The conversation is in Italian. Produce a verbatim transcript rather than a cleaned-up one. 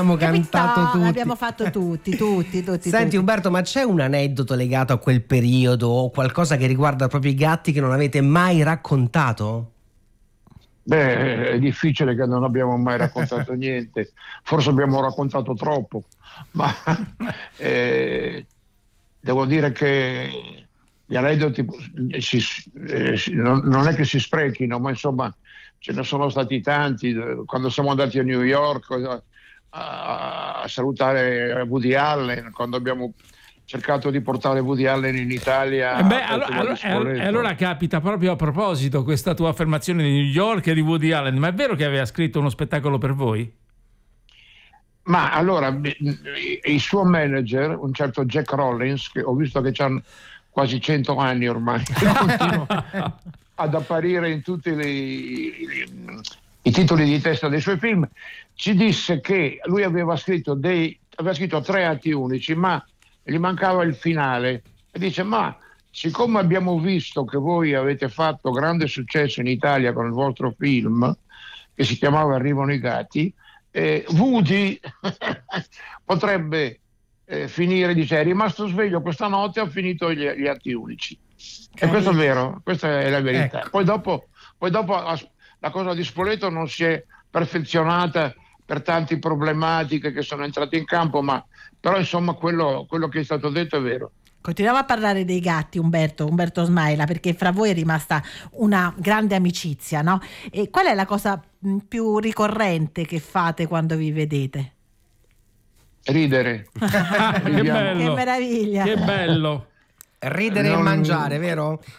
Abbiamo cantato tutti. L'abbiamo fatto tutti, tutti, tutti. Senti tutti. Umberto, ma c'è un aneddoto legato a quel periodo o qualcosa che riguarda proprio i gatti che non avete mai raccontato? Beh, è difficile che non abbiamo mai raccontato niente, forse abbiamo raccontato troppo, ma eh, devo dire che gli aneddoti si, eh, non, non è che si sprechino, ma insomma ce ne sono stati tanti. Quando siamo andati a New York a, a salutare Woody Allen, quando abbiamo cercato di portare Woody Allen in Italia. Eh beh, allora, allora, allora capita proprio a proposito questa tua affermazione di New York e di Woody Allen, ma è vero che aveva scritto uno spettacolo per voi? Ma allora il suo manager, un certo Jack Rollins, che ho visto che c'hanno quasi cento anni ormai, continua ad apparire in tutti i, i titoli di testa dei suoi film, ci disse che lui aveva scritto dei aveva scritto tre atti unici, ma gli mancava il finale, e dice: ma siccome abbiamo visto che voi avete fatto grande successo in Italia con il vostro film che si chiamava Arrivano i gatti, eh, Woody potrebbe eh, finire, dice, è rimasto sveglio questa notte e ha finito gli, gli atti unici. E questo è vero, questa è la verità. Ecco. Poi dopo, poi dopo la cosa di Spoleto non si è perfezionata per tante problematiche che sono entrate in campo, ma però insomma quello, quello che è stato detto è vero. Continuiamo a parlare dei gatti, Umberto, Umberto Smaila, perché fra voi è rimasta una grande amicizia, no? E qual è la cosa più ricorrente che fate quando vi vedete? Ridere. Che bello. Che meraviglia. Che bello. Ridere non... e mangiare, vero?